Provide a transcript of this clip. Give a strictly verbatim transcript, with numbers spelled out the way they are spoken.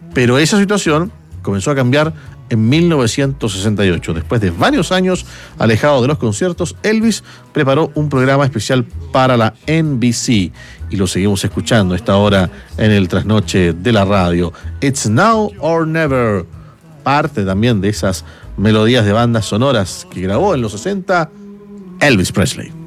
Pero esa situación comenzó a cambiar en mil novecientos sesenta y ocho. Después de varios años alejado de los conciertos, Elvis preparó un programa especial para la N B C y lo seguimos escuchando a esta hora en el trasnoche de la radio. It's Now or Never, parte también de esas melodías de bandas sonoras que grabó en los sesenta Elvis Presley.